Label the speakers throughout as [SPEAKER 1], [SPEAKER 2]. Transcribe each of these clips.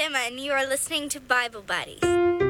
[SPEAKER 1] Emma, and you are listening to Bible Buddies.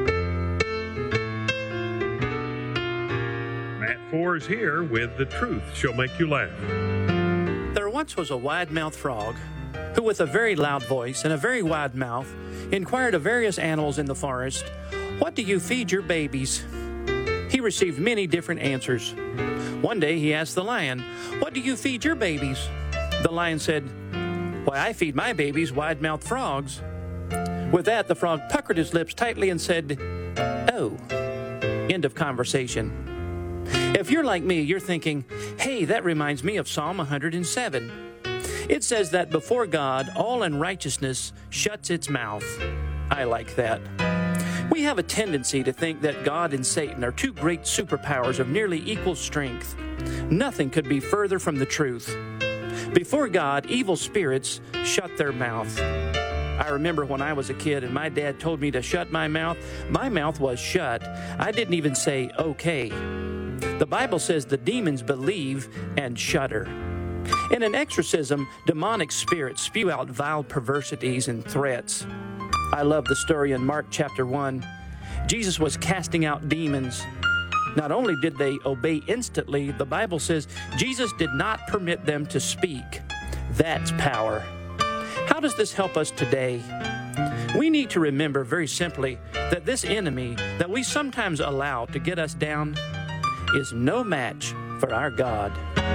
[SPEAKER 2] Matt 4 is here with The Truth Shall Make You Laugh.
[SPEAKER 3] There once was a wide-mouthed frog who, with a very loud voice and a very wide mouth, inquired of various animals in the forest, "What do you feed your babies?" He received many different answers. One day he asked the lion, "What do you feed your babies?" The lion said, "Why, I feed my babies wide-mouthed frogs." With that, the frog puckered his lips tightly and said, "Oh." End of conversation. If you're like me, you're thinking, "Hey, that reminds me of Psalm 107. It says that before God, all unrighteousness shuts its mouth." I like that. We have a tendency to think that God and Satan are two great superpowers of nearly equal strength. Nothing could be further from the truth. Before God, evil spirits shut their mouth. I remember when I was a kid and my dad told me to shut my mouth was shut. I didn't even say okay. The Bible says the demons believe and shudder. In an exorcism, demonic spirits spew out vile perversities and threats. I love the story in Mark chapter 1. Jesus was casting out demons. Not only did they obey instantly, the Bible says Jesus did not permit them to speak. That's power. How does this help us today? We need to remember very simply that this enemy that we sometimes allow to get us down is no match for our God.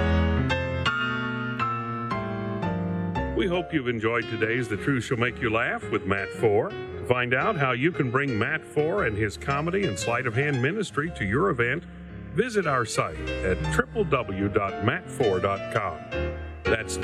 [SPEAKER 2] We hope you've enjoyed today's The Truth Shall Make You Laugh with Matt 4. To find out how you can bring Matt 4 and his comedy and sleight of hand ministry to your event, visit our site at www.matt4.com. That's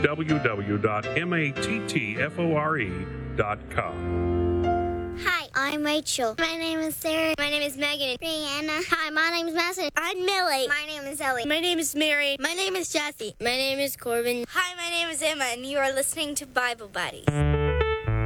[SPEAKER 2] www.mattfore.com.
[SPEAKER 4] Hi, I'm Rachel.
[SPEAKER 1] My name is Sarah.
[SPEAKER 4] My name is Megan.
[SPEAKER 1] Brianna.
[SPEAKER 4] Hi, my name is Madison.
[SPEAKER 1] I'm Millie.
[SPEAKER 4] My name is Ellie.
[SPEAKER 5] My name is Mary.
[SPEAKER 4] My name is Jesse. My name is Corbin.
[SPEAKER 1] Hi, my name is Emma, and you are listening to Bible Buddies.